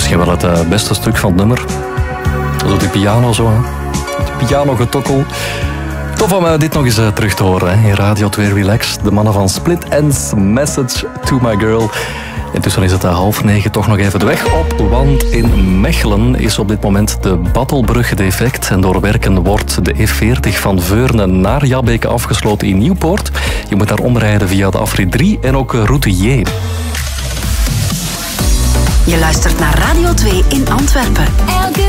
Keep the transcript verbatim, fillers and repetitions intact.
misschien wel het uh, beste stuk van het nummer. Zo die piano zo, hè. Die piano getokkel. Tof om uh, dit nog eens uh, terug te horen, hè. In Radio twee Relax. De mannen van Split Enz, Message to My Girl. Intussen is het uh, half negen, toch nog even de weg op. Want in Mechelen is op dit moment de Battelbrug defect. En door werken wordt de E veertig van Veurne naar Jabbeke afgesloten in Nieuwpoort. Je moet daar omrijden via de afrit drie en ook uh, route J. Je luistert naar Radio twee in Antwerpen. Elke